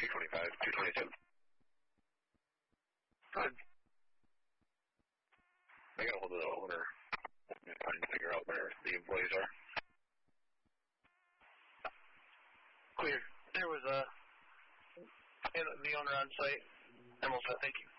225, 222. Good. I got a hold of the owner. I'm trying to figure out where the employees are. Clear. There was the owner on site. I'm all set. Thank you.